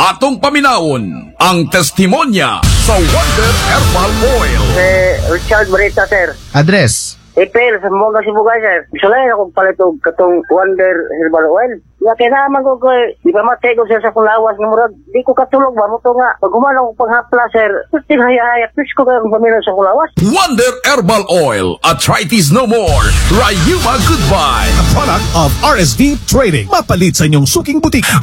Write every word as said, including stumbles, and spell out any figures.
Atong paminaon ang testimonya sa Wonder Herbal Oil. Eh, Richard Barita, sir. Address. Ipil, sa mga Sibugay, sir. Gusto lang akong palitog katong Wonder Herbal Oil. Nga, kailangan ko ko, di ba matay ko sir sa kulawas ng murag. Di ko katulog ba, mo to nga. Pag humala ko paghapla, sir, puting haya-haya, please ko kayong pamilya sa kulawas. Wonder Herbal Oil. Arthritis no more. Rayuma goodbye. A product of R S V Trading. Mapalit sa inyong suking butik.